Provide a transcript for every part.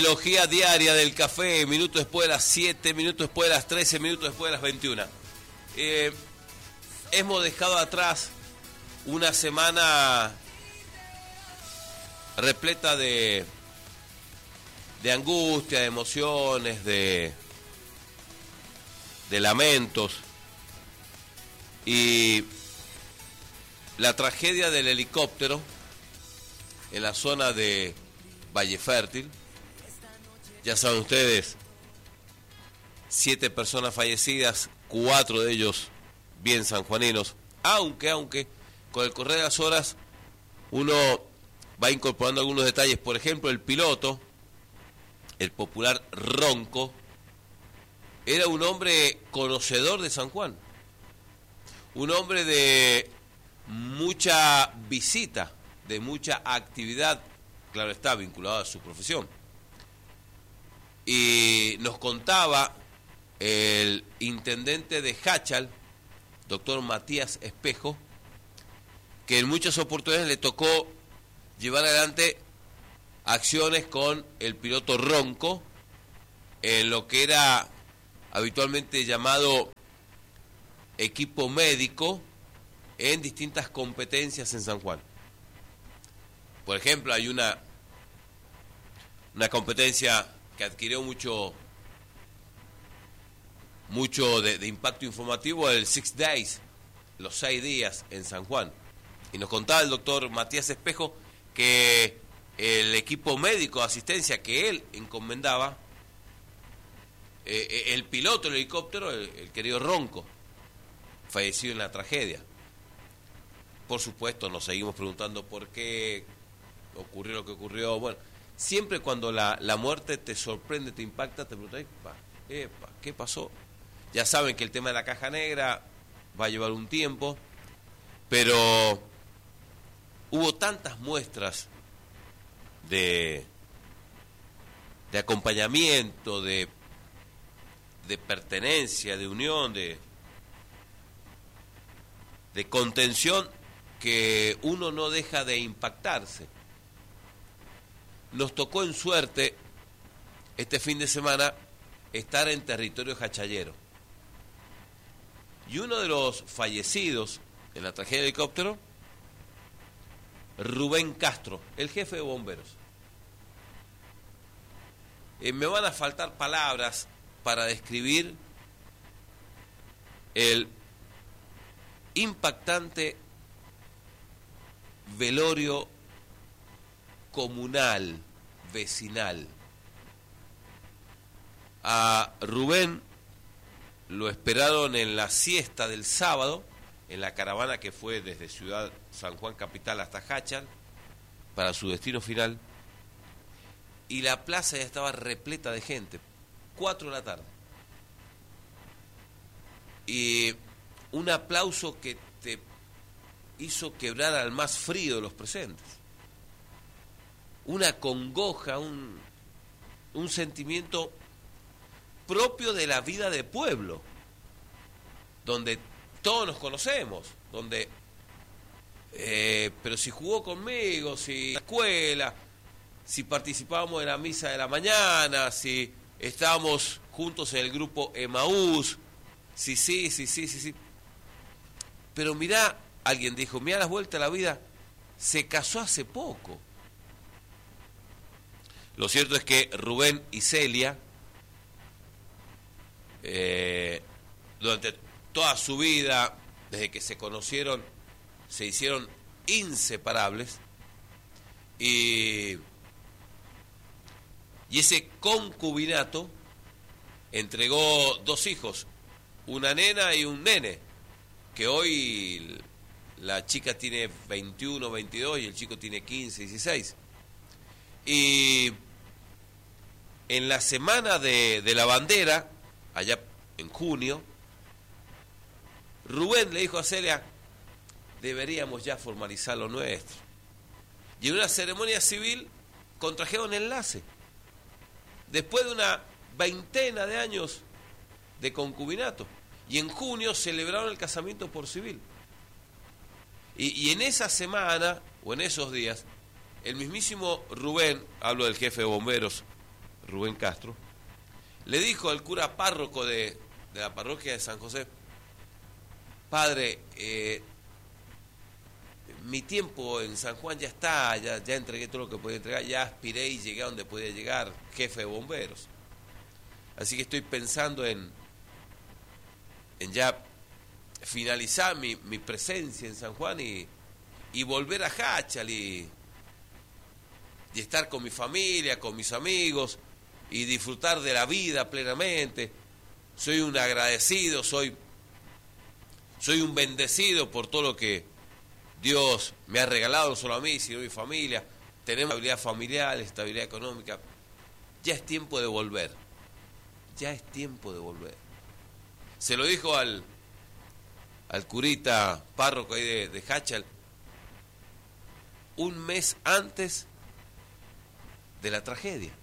Trilogía diaria del café, minutos después de las 7, minutos después de las 13, minutos después de las 21. Hemos dejado atrás una semana repleta de angustia, de emociones, de lamentos. Y la tragedia del helicóptero en la zona de Valle Fértil. Ya saben ustedes, 7 personas fallecidas, 4 de ellos bien sanjuaninos, aunque con el correr de las horas uno va incorporando algunos detalles. Por ejemplo, el piloto, el popular Ronco, era un hombre conocedor de San Juan, un hombre de mucha visita, de mucha actividad, claro está, vinculado a su profesión. Y nos contaba el intendente de Jáchal, doctor Matías Espejo, que en muchas oportunidades le tocó llevar adelante acciones con el piloto Ronco en lo que era habitualmente llamado equipo médico en distintas competencias en San Juan. Por ejemplo, hay una competencia que adquirió mucho de impacto informativo, el 6 Days, los 6 días en San Juan. Y nos contaba el doctor Matías Espejo que el equipo médico de asistencia que él encomendaba, el piloto del helicóptero, el querido Ronco, fallecido en la tragedia. Por supuesto, nos seguimos preguntando por qué ocurrió lo que ocurrió. Bueno, siempre cuando la muerte te sorprende, te impacta, te preguntas, ¿qué pasó? Ya saben que el tema de la caja negra va a llevar un tiempo, pero hubo tantas muestras de acompañamiento, de pertenencia, de unión, de contención, que uno no deja de impactarse. Nos tocó en suerte este fin de semana estar en territorio jachallero. Y uno de los fallecidos en la tragedia del helicóptero, Rubén Castro, el jefe de bomberos. Me van a faltar palabras para describir el impactante velorio comunal, vecinal. A Rubén lo esperaron en la siesta del sábado, en la caravana que fue desde Ciudad San Juan Capital hasta Jáchal, para su destino final, y la plaza ya estaba repleta de gente, 4 de la tarde. Y un aplauso que te hizo quebrar al más frío de los presentes. Una congoja, un sentimiento propio de la vida de pueblo, donde todos nos conocemos, donde pero si jugó conmigo, si escuela, si participábamos de la misa de la mañana, si estábamos juntos en el grupo Emaús, sí. Pero mirá, alguien dijo, mirá las vueltas a la vida, se casó hace poco. Lo cierto es que Rubén y Celia, durante toda su vida, desde que se conocieron, se hicieron inseparables, y ese concubinato entregó 2 hijos, una nena y un nene, que hoy la chica tiene 21, 22 y el chico tiene 15, 16. Y en la semana de la bandera, allá en junio, Rubén le dijo a Celia, deberíamos ya formalizar lo nuestro. Y en una ceremonia civil contrajeron enlace. Después de una 20 de años de concubinato. Y en junio celebraron el casamiento por civil. Y en esa semana, o en esos días, el mismísimo Rubén, hablo del jefe de bomberos, Rubén Castro, le dijo al cura párroco de la parroquia de San José: padre, mi tiempo en San Juan ya está, ya entregué todo lo que podía entregar, ya aspiré y llegué a donde podía llegar, jefe de bomberos. Así que estoy pensando en ya finalizar mi presencia en San Juan y volver a Jáchal y estar con mi familia, con mis amigos y disfrutar de la vida plenamente. Soy un agradecido, soy un bendecido por todo lo que Dios me ha regalado, no solo a mí, sino a mi familia. Tenemos estabilidad familiar, estabilidad económica. Ya es tiempo de volver. Ya es tiempo de volver. Se lo dijo al curita párroco ahí de Jáchal un mes antes de la tragedia.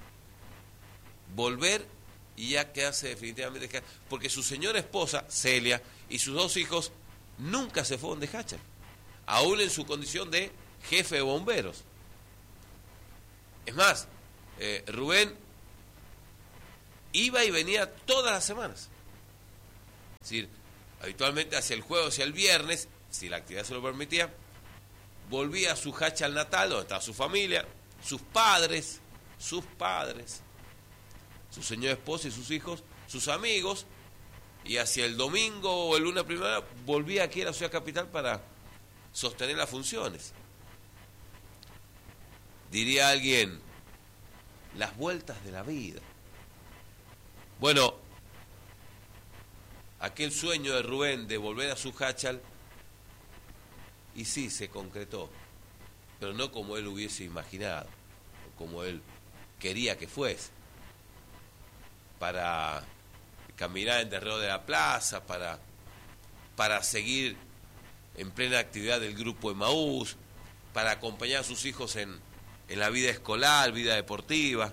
Volver y ya quedarse definitivamente, porque su señora esposa, Celia, y sus 2 hijos nunca se fueron de Jáchal, aún en su condición de jefe de bomberos. Es más, Rubén iba y venía todas las semanas. Es decir, habitualmente hacia el jueves, hacia el viernes, si la actividad se lo permitía, volvía a su Jáchal natal, donde estaba su familia, sus padres, su señora esposa y sus hijos, sus amigos, y hacia el domingo o el lunes primera volvía aquí a la ciudad capital para sostener las funciones. Diría alguien, las vueltas de la vida. Bueno, aquel sueño de Rubén de volver a su Jáchal, y sí, se concretó, pero no como él hubiese imaginado, o como él quería que fuese, para caminar en derredor de la plaza, para seguir en plena actividad del grupo Emaús, para acompañar a sus hijos en la vida escolar, vida deportiva.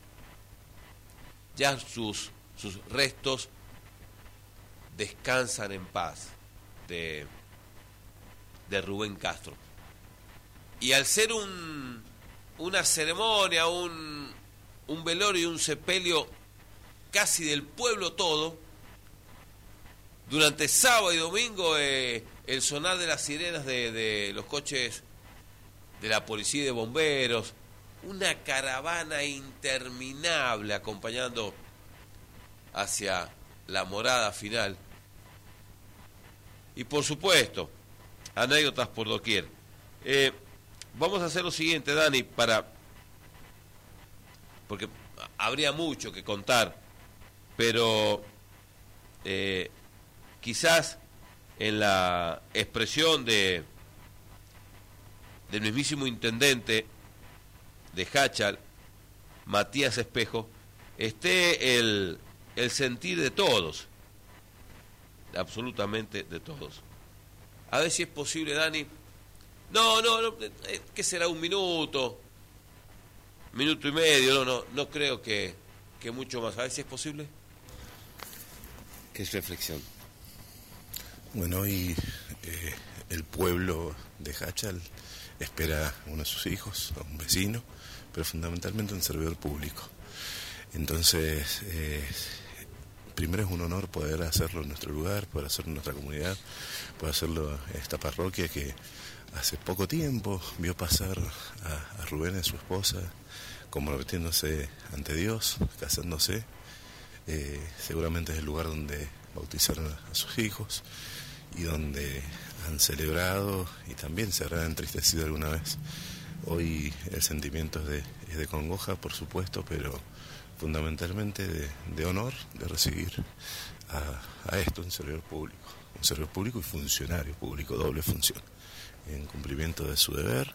Ya sus restos descansan en paz de Rubén Castro. Y al ser una ceremonia, un velorio y un sepelio casi del pueblo todo, durante sábado y domingo el sonar de las sirenas de los coches de la policía y de bomberos, una caravana interminable acompañando hacia la morada final. Y por supuesto, anécdotas por doquier. Vamos a hacer lo siguiente, Dani, porque habría mucho que contar, pero quizás en la expresión del mismísimo intendente de Jáchal, Matías Espejo, esté el sentir de todos, absolutamente de todos. A ver si es posible, Dani. No, ¿qué será? Un minuto y medio, no creo que mucho más. A ver si es posible. ¿Qué es reflexión? Bueno, hoy el pueblo de Jáchal espera a uno de sus hijos, a un vecino, pero fundamentalmente un servidor público. Entonces, primero es un honor poder hacerlo en nuestro lugar, poder hacerlo en nuestra comunidad, poder hacerlo en esta parroquia que hace poco tiempo vio pasar a Rubén y a su esposa comprometiéndose ante Dios, casándose. Seguramente es el lugar donde bautizaron a sus hijos y donde han celebrado y también se habrán entristecido alguna vez. Hoy el sentimiento es de congoja, por supuesto, pero fundamentalmente de honor de recibir a esto, un servidor público y funcionario público, doble función, en cumplimiento de su deber.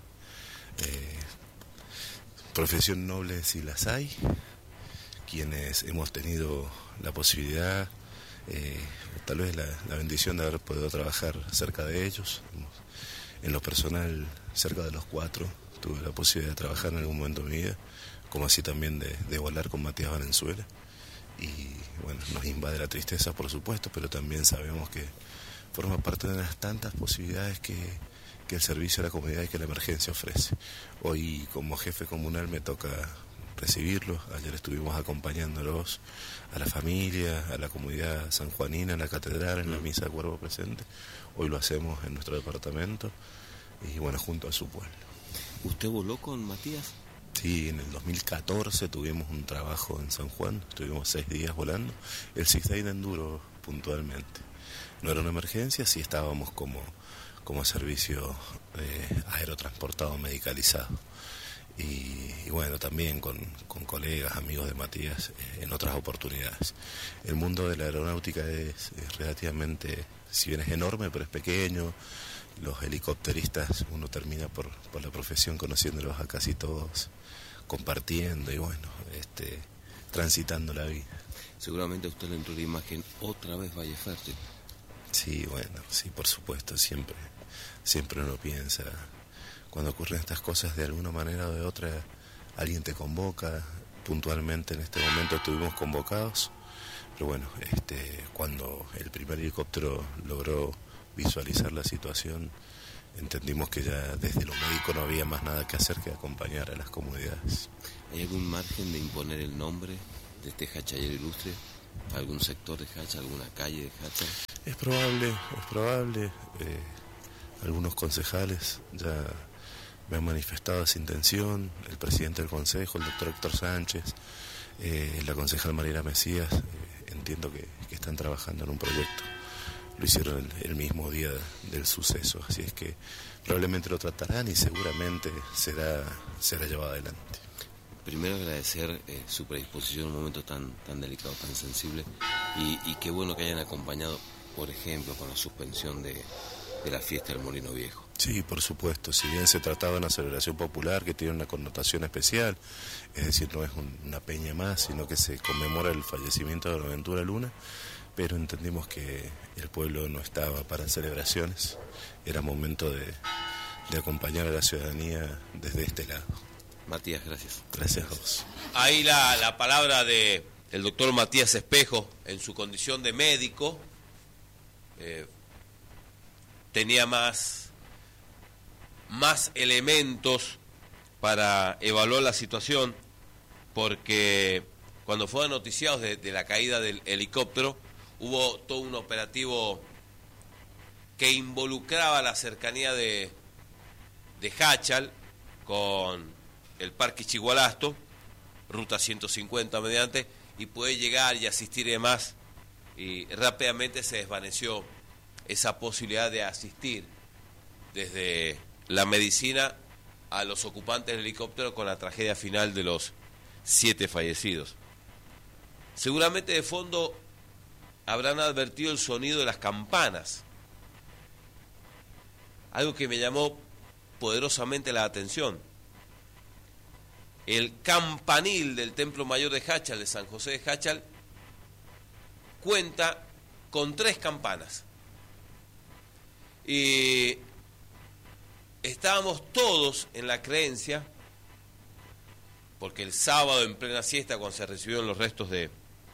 Profesión noble si las hay, quienes hemos tenido la posibilidad, tal vez la bendición de haber podido trabajar cerca de ellos. En lo personal, cerca de los 4, tuve la posibilidad de trabajar en algún momento de mi vida, como así también de volar con Matías Valenzuela. Y bueno, nos invade la tristeza, por supuesto, pero también sabemos que forma parte de las tantas posibilidades que el servicio a la comunidad y que la emergencia ofrece. Hoy, como jefe comunal, me toca recibirlos. Ayer estuvimos acompañándolos a la familia, a la comunidad sanjuanina, en la catedral, en la misa de cuerpo presente. Hoy lo hacemos en nuestro departamento y bueno, junto a su pueblo. ¿Usted voló con Matías? Sí, en el 2014 tuvimos un trabajo en San Juan, estuvimos 6 días volando, el Six Day de Enduro puntualmente. No era una emergencia, sí estábamos como servicio aerotransportado medicalizado. Y bueno, también con colegas, amigos de Matías, en otras oportunidades. El mundo de la aeronáutica es relativamente, si bien es enorme, pero es pequeño. Los helicópteristas, uno termina por la profesión conociéndolos a casi todos, compartiendo y bueno, transitando la vida. Seguramente a usted le entró la imagen otra vez Valle Fértil. Sí, bueno, sí, por supuesto, siempre uno piensa, cuando ocurren estas cosas de alguna manera o de otra, alguien te convoca. Puntualmente en este momento estuvimos convocados, pero bueno, cuando el primer helicóptero logró visualizar la situación, entendimos que ya desde lo médico no había más nada que hacer que acompañar a las comunidades. ¿Hay algún margen de imponer el nombre de este hachallero ilustre a algún sector de Hachal, alguna calle de Hachal? Es probable. Algunos concejales ya me han manifestado esa intención, el presidente del consejo, el doctor Héctor Sánchez, la concejal Mariela Mesías, entiendo que están trabajando en un proyecto. Lo hicieron el mismo día del suceso, así es que probablemente lo tratarán y seguramente será llevado adelante. Primero agradecer su predisposición en un momento tan delicado, tan sensible, y qué bueno que hayan acompañado, por ejemplo, con la suspensión de la fiesta del Molino Viejo. Sí, por supuesto, si bien se trataba de una celebración popular que tiene una connotación especial, es decir, no es una peña más, sino que se conmemora el fallecimiento de Buenaventura Luna, pero entendimos que el pueblo no estaba para celebraciones, era momento de acompañar a la ciudadanía desde este lado. Matías, gracias. Gracias a vos. Ahí la palabra del doctor Matías Espejo, en su condición de médico, tenía más elementos para evaluar la situación, porque cuando fueron noticiados de la caída del helicóptero, hubo todo un operativo que involucraba la cercanía de Hachal con el Parque Chigualasto, ruta 150 mediante, y puede llegar y asistir y demás, y rápidamente se desvaneció esa posibilidad de asistir desde la medicina a los ocupantes del helicóptero, con la tragedia final de los 7 fallecidos. Seguramente de fondo habrán advertido el sonido de las campanas, algo que me llamó poderosamente la atención. El campanil del Templo Mayor de Hachal, de San José de Hachal, cuenta con 3 campanas. Y estábamos todos en la creencia, porque el sábado en plena siesta, cuando se recibieron los restos de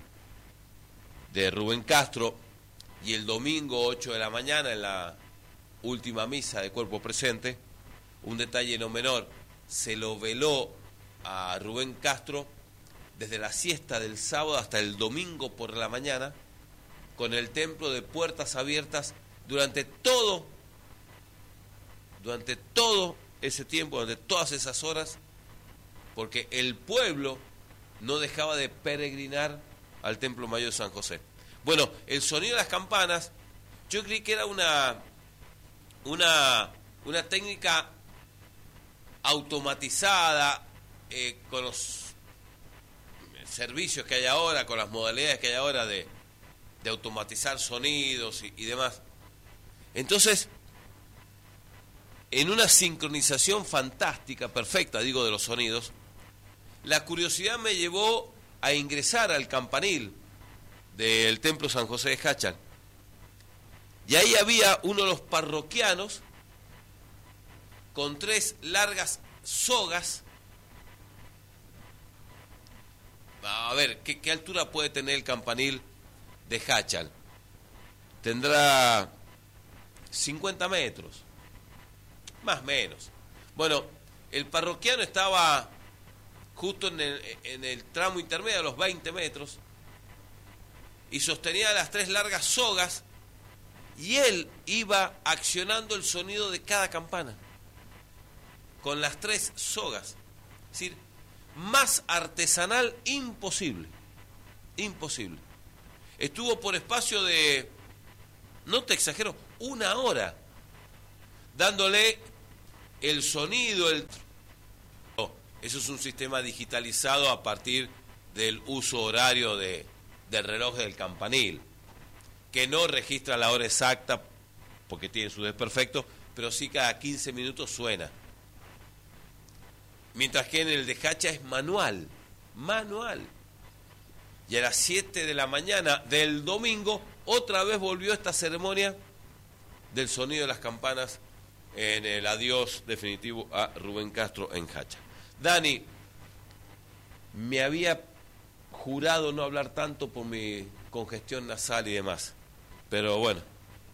Rubén Castro, y el domingo 8 de la mañana en la última misa de cuerpo presente, un detalle no menor, se lo veló a Rubén Castro desde la siesta del sábado hasta el domingo por la mañana, con el templo de puertas abiertas durante todo ese tiempo, durante todas esas horas, porque el pueblo no dejaba de peregrinar al Templo Mayor de San José. Bueno, el sonido de las campanas, yo creí que era una técnica automatizada, con los servicios que hay ahora, con las modalidades que hay ahora de automatizar sonidos y demás. Entonces, en una sincronización fantástica, perfecta, digo, de los sonidos, la curiosidad me llevó a ingresar al campanil del Templo San José de Hachal. Y ahí había uno de los parroquianos con 3 largas sogas. A ver, ¿qué altura puede tener el campanil de Hachal? Tendrá 50 metros, más o menos. Bueno, el parroquiano estaba justo en el tramo intermedio, a los 20 metros, y sostenía las 3 largas sogas, y él iba accionando el sonido de cada campana, con las 3 sogas. Es decir, más artesanal imposible. Imposible. Estuvo por espacio de, no te exagero, 1 hora, dándole el sonido, eso es un sistema digitalizado a partir del uso horario del reloj del campanil, que no registra la hora exacta porque tiene su desperfecto, pero sí cada 15 minutos suena. Mientras que en el de Hacha es manual. Y a las 7 de la mañana del domingo, otra vez volvió esta ceremonia del sonido de las campanas en el adiós definitivo a Rubén Castro en Hacha. Dani, me había jurado no hablar tanto por mi congestión nasal y demás, pero bueno,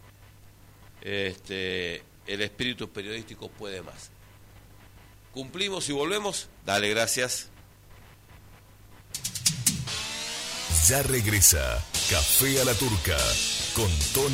el espíritu periodístico puede más. Cumplimos y volvemos. Dale, gracias. Ya regresa Café a la Turca con Tony